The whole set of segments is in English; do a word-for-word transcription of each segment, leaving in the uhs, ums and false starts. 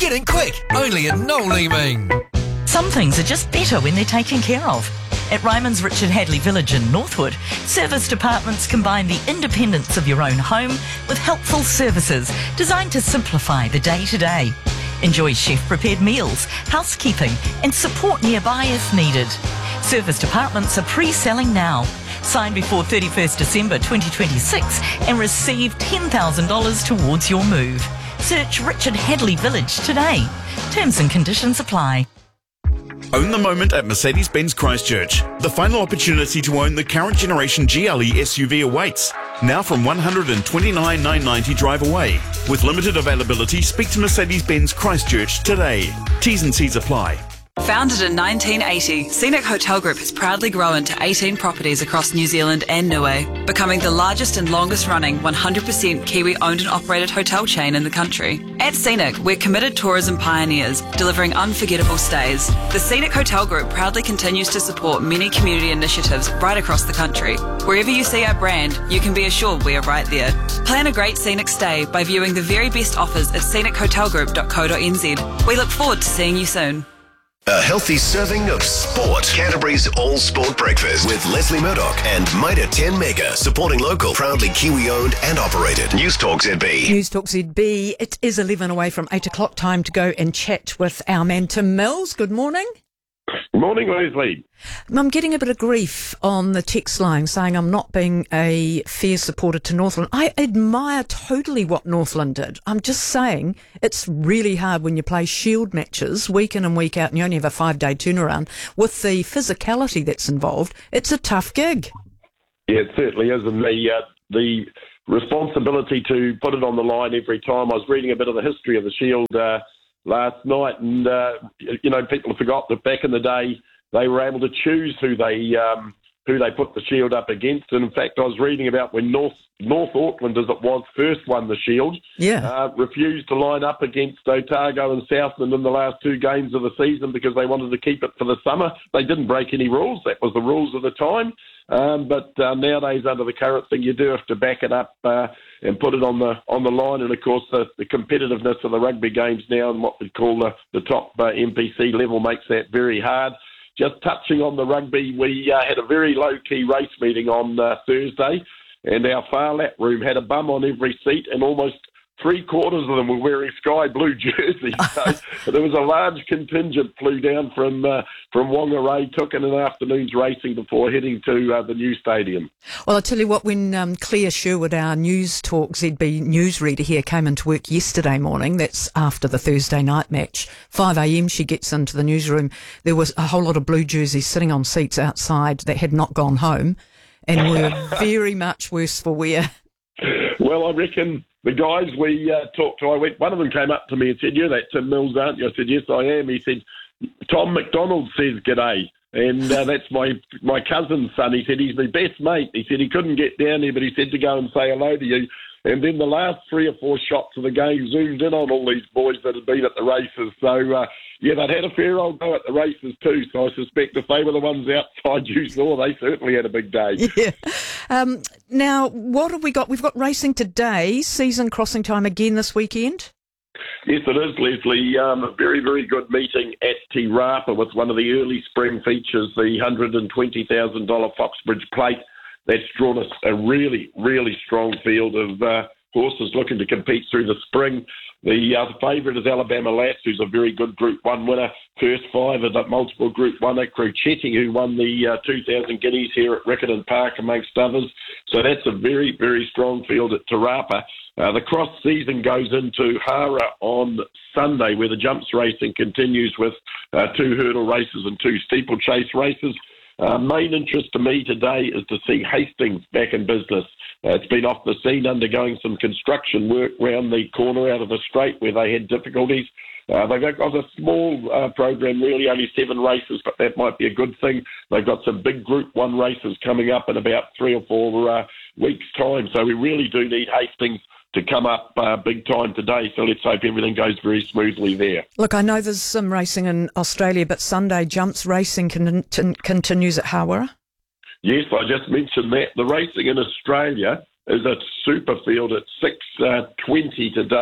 Get in quick, only at Noel Leeming. Some things are just better when they're taken care of. At Ryman's Richard Hadley Village in Northwood, serviced apartments combine the independence of your own home with helpful services designed to simplify the day-to-day. Enjoy chef-prepared meals, housekeeping and support nearby if needed. Serviced apartments are pre-selling now. Sign before thirty-first December twenty twenty-six and receive ten thousand dollars towards your move. Search Richard Hadley Village today. Terms and conditions apply. Own the moment at Mercedes-Benz Christchurch. The final opportunity to own the current generation G L E S U V awaits. Now from one hundred twenty-nine thousand nine hundred ninety drive away. With limited availability, speak to Mercedes-Benz Christchurch today. T's and C's apply. Founded in nineteen eighty, Scenic Hotel Group has proudly grown to eighteen properties across New Zealand and Niue, becoming the largest and longest running one hundred percent Kiwi owned and operated hotel chain in the country. At Scenic, we're committed tourism pioneers, delivering unforgettable stays. The Scenic Hotel Group proudly continues to support many community initiatives right across the country. Wherever you see our brand, you can be assured we are right there. Plan a great scenic stay by viewing the very best offers at scenic hotel group dot co dot n z. We look forward to seeing you soon. A healthy serving of sport. Canterbury's All Sport Breakfast with Leslie Murdoch and Mitre ten Mega, supporting local, proudly Kiwi-owned and operated. News Talk Z B. News Talk Z B. It is eleven away from eight o'clock. Time to go and chat with our man Tim Mills. Good morning. Good morning, Leslie. I'm getting a bit of grief on the text line saying I'm not being a fair supporter to Northland. I admire totally what Northland did. I'm just saying it's really hard when you play shield matches week in and week out and you only have a five-day turnaround. With the physicality that's involved, it's a tough gig. Yeah, it certainly is. And the, uh, the responsibility to put it on the line every time. I was reading a bit of the history of the shield uh, last night, and, uh, you know, people forgot that back in the day, they were able to choose who they um, who they put the shield up against. And in fact, I was reading about when North North Auckland, as it was, first won the shield, yeah. uh, refused to line up against Otago and Southland in the last two games of the season because they wanted to keep it for the summer. They didn't break any rules. That was the rules of the time. Um, but uh, nowadays, under the current thing, you do have to back it up uh, and put it on the on the line. And of course, the, the competitiveness of the rugby games now and what we call the, the top uh, M P C level makes that very hard. Just touching on the rugby, we uh, had a very low-key race meeting on uh, Thursday, and our far lap room had a bum on every seat, and almost three-quarters of them were wearing sky blue jerseys. So there was a large contingent flew down from uh, from Whangarei, took in an afternoon's racing before heading to uh, the new stadium. Well, I'll tell you what, when um, Claire Sherwood, our News Talk Z B newsreader here, came into work yesterday morning, that's after the Thursday night match, five a.m. she gets into the newsroom, there was a whole lot of blue jerseys sitting on seats outside that had not gone home and were very much worse for wear. Well, I reckon the guys we uh, talked to, I went, one of them came up to me and said, "You're that Tim Mills, aren't you?" I said, "Yes, I am." He said, "Tom McDonald says g'day." And uh, that's my my cousin's son. He said, "He's my best mate." He said he couldn't get down there, but he said to go and say hello to you. And then the last three or four shots of the game zoomed in on all these boys that had been at the races. So, uh, yeah, they'd had a fair old go at the races too. So I suspect if they were the ones outside you saw, they certainly had a big day. Yeah. Um, now, what have we got? We've got racing today, season crossing time again this weekend. Yes, it is, Leslie. Um, a very, very good meeting at Te Rapa with one of the early spring features, the one hundred twenty thousand dollars Foxbridge Plate. That's drawn us a really, really strong field of uh, horses looking to compete through the spring. The uh, favourite is Alabama Lass, who's a very good Group one winner. First five is a multiple Group one, Crucetti, who won the uh, two thousand guineas here at Riccarton Park, amongst others. So that's a very, very strong field at Te Rapa. Uh, the cross season goes into Hara on Sunday, where the jumps racing continues with uh, two hurdle races and two steeplechase races. Uh, main interest to me today is to see Hastings back in business. Uh, it's been off the scene undergoing some construction work round the corner out of the straight where they had difficulties. Uh, they've got a small uh, program, really only seven races, but that might be a good thing. They've got some big Group one races coming up in about three or four uh, weeks' time. So we really do need Hastings to come up uh, big time today, so let's hope everything goes very smoothly there. Look, I know there's some racing in Australia, but Sunday jumps racing con- con- continues at Hawera? Yes, I just mentioned that. The racing in Australia is a super field at six twenty today.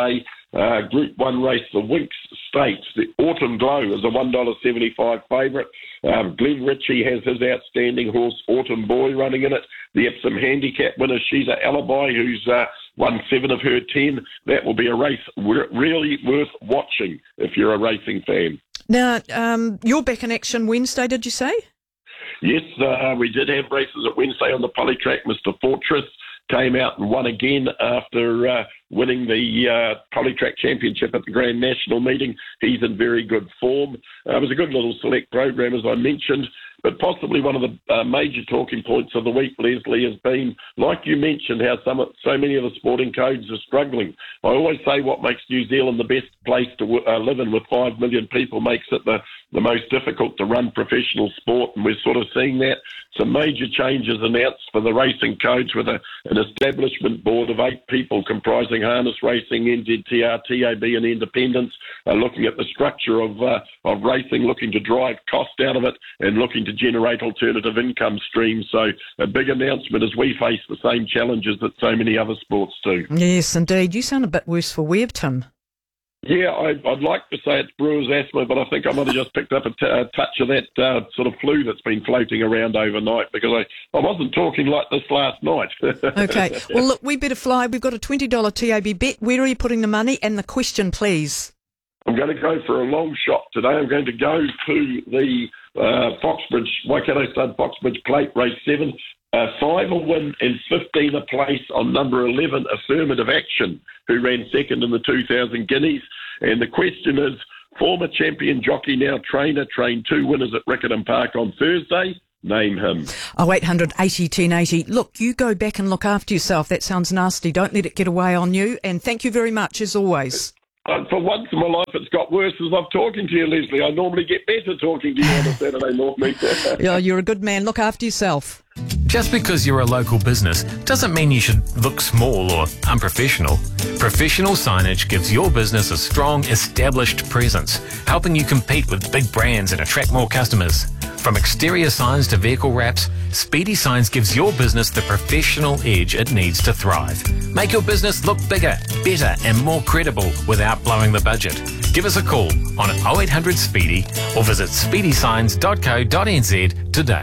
uh, Group one race, the Winx Stakes. The Autumn Glow is a one dollar seventy-five favourite. Um, Glenn Ritchie has his outstanding horse, Autumn Boy, running in it. The Epsom Handicap winner, she's a Alibi, who's uh, won seven of her ten. That will be a race re- really worth watching if you're a racing fan. Now, um, you're back in action Wednesday, did you say? Yes, uh, we did have races at Wednesday on the Polytrack. Mister Fortress came out and won again after uh, winning the uh, Polytrack Championship at the Grand National meeting. He's in very good form. Uh, it was a good little select program, as I mentioned, but possibly one of the uh, major talking points of the week, Leslie, has been, like you mentioned, how some so many of the sporting codes are struggling. I always say what makes New Zealand the best place to uh, live in with five million people makes it the, the most difficult to run professional sport, and we're sort of seeing that. Some major changes announced for the racing codes with a, an establishment board of eight people comprising harness racing, N Z T R, T A B and independents, uh, looking at the structure of, uh, of racing, looking to drive cost out of it and looking to generate alternative income streams. So a big announcement as we face the same challenges that so many other sports do. Yes, indeed. You sound a bit worse for wear, Tim. Yeah, I, I'd like to say it's brewer's asthma, but I think I might have just picked up a, t- a touch of that uh, sort of flu that's been floating around overnight, because I, I wasn't talking like this last night. Okay. Well, look, we better fly. We've got a twenty dollars T A B bet. Where are you putting the money? And the question, please. I'm going to go for a long shot today. I'm going to go to the uh, Foxbridge, Waikato Stud Foxbridge Plate Race seven. Uh, five a win and fifteen a place on number eleven, Affirmative Action, who ran second in the two thousand Guineas. And the question is, former champion jockey, now trainer, trained two winners at Riccarton Park on Thursday. Name him. Oh, eight hundred eighty ten eighty. Look, you go back and look after yourself. That sounds nasty. Don't let it get away on you. And thank you very much, as always. Uh, for once in my life, it's got worse as I'm talking to you, Leslie. I normally get better talking to you on a Saturday morning. Yeah, you're a good man. Look after yourself. Just because you're a local business doesn't mean you should look small or unprofessional. Professional signage gives your business a strong, established presence, helping you compete with big brands and attract more customers. From exterior signs to vehicle wraps, Speedy Signs gives your business the professional edge it needs to thrive. Make your business look bigger, better and more credible without blowing the budget. Give us a call on oh eight hundred Speedy or visit speedy signs dot co dot n z today.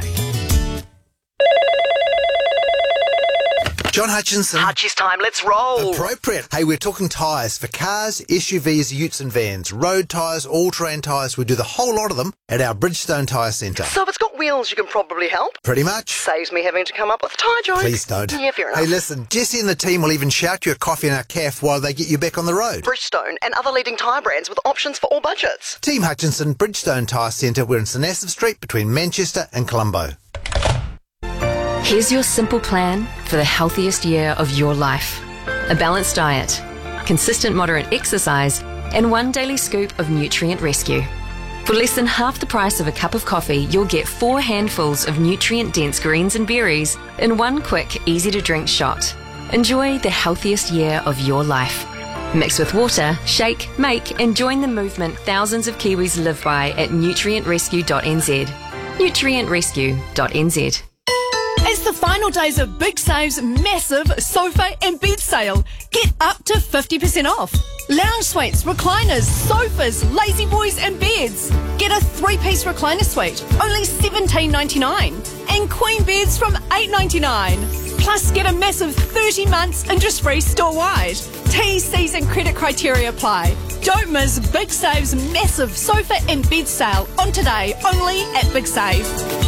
John Hutchinson. Hutchie's time, let's roll. Appropriate. Hey, we're talking tyres for cars, S U Vs, utes and vans. Road tyres, all-terrain tyres. We do the whole lot of them at our Bridgestone Tyre Centre. So if it's got wheels, you can probably help. Pretty much. Saves me having to come up with a tyre joke. Please don't. Yeah, fair enough. Hey, listen, Jesse and the team will even shout you a coffee in our caff while they get you back on the road. Bridgestone and other leading tyre brands with options for all budgets. Team Hutchinson, Bridgestone Tyre Centre. We're in St Asaph Street between Manchester and Colombo. Here's your simple plan for the healthiest year of your life. A balanced diet, consistent moderate exercise, and one daily scoop of Nutrient Rescue. For less than half the price of a cup of coffee, you'll get four handfuls of nutrient-dense greens and berries in one quick, easy-to-drink shot. Enjoy the healthiest year of your life. Mix with water, shake, make, and join the movement thousands of Kiwis live by at nutrient rescue dot n z. nutrient rescue dot n z. It's the final days of Big Save's massive sofa and bed sale. Get up to fifty percent off. Lounge suites, recliners, sofas, lazy boys and beds. Get a three-piece recliner suite, only seventeen ninety-nine. And queen beds from eight ninety-nine. Plus get a massive thirty months interest-free store-wide. T, C's and credit criteria apply. Don't miss Big Save's massive sofa and bed sale on today, only at Big Save.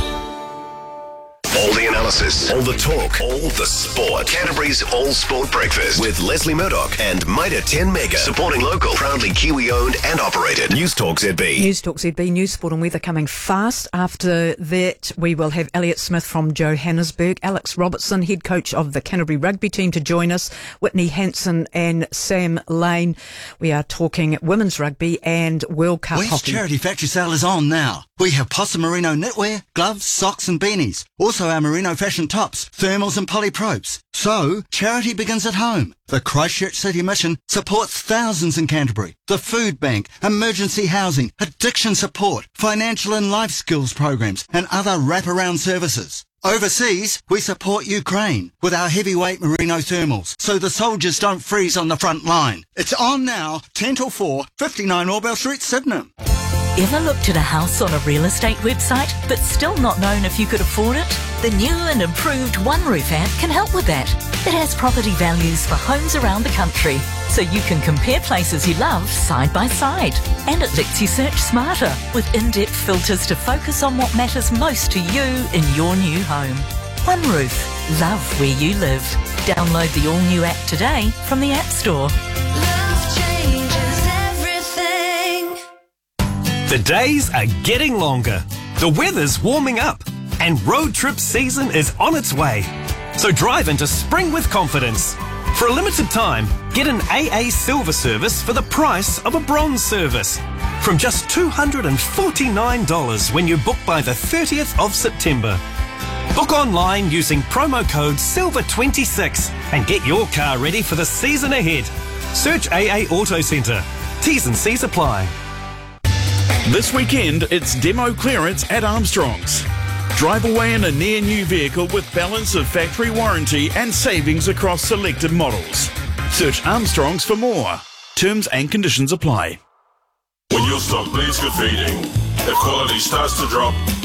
All the analysis, all the talk, all the sport. Canterbury's All Sport Breakfast with Leslie Murdoch and Mitre ten Mega. Supporting local, proudly Kiwi owned and operated. News Talk Z B. News Talk Z B, News Sport and Weather coming fast. After that, we will have Elliot Smith from Johannesburg, Alex Robertson, head coach of the Canterbury rugby team, to join us, Whitney Hanson and Sam Lane. We are talking women's rugby and World Cup West hockey. Charity Factory Sale is on now. We have Possum Merino knitwear, gloves, socks and beanies. Also our merino fashion tops, thermals and polypropes. So, charity begins at home. The Christchurch City Mission supports thousands in Canterbury. The Food Bank, emergency housing, addiction support, financial and life skills programs and other wraparound services. Overseas, we support Ukraine with our heavyweight merino thermals, so the soldiers don't freeze on the front line. It's on now, ten till four, fifty-nine Orwell Street, Sydenham. Ever looked at a house on a real estate website, but still not known if you could afford it? The new and improved OneRoof app can help with that. It has property values for homes around the country, so you can compare places you love side by side. And it lets you search smarter, with in-depth filters to focus on what matters most to you in your new home. OneRoof. Love where you live. Download the all-new app today from the App Store. The days are getting longer, the weather's warming up, and road trip season is on its way. So drive into spring with confidence. For a limited time, get an A A Silver service for the price of a Bronze service. From just two hundred forty-nine dollars when you book by the thirtieth of September. Book online using promo code silver twenty-six and get your car ready for the season ahead. Search A A Auto Centre. T's and C's apply. This weekend, it's demo clearance at Armstrong's. Drive away in a near-new vehicle with balance of factory warranty and savings across selected models. Search Armstrong's for more. Terms and conditions apply. When your stock bleeds good feeding, if quality starts to drop,